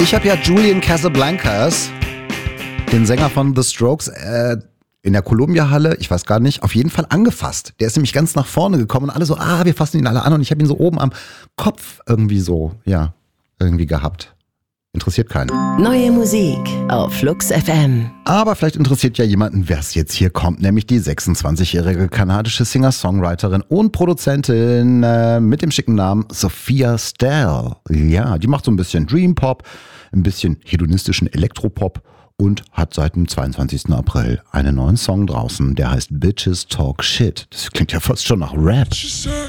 Ich habe ja Julian Casablancas, den Sänger von The Strokes, in der Columbia-Halle, ich weiß gar nicht, auf jeden Fall angefasst. Der ist nämlich ganz nach vorne gekommen und alle so, wir fassen ihn alle an und ich habe ihn so oben am Kopf irgendwie gehabt. Interessiert keinen. Neue Musik auf Flux FM. Aber vielleicht interessiert ja jemanden, wer es jetzt hier kommt, nämlich die 26-jährige kanadische Singer-Songwriterin und Produzentin mit dem schicken Namen Sophia Stell. Ja, die macht so ein bisschen Dream Pop, ein bisschen hedonistischen Elektropop und hat seit dem 22. April einen neuen Song draußen, der heißt Bitches Talk Shit. Das klingt ja fast schon nach Rap. She said,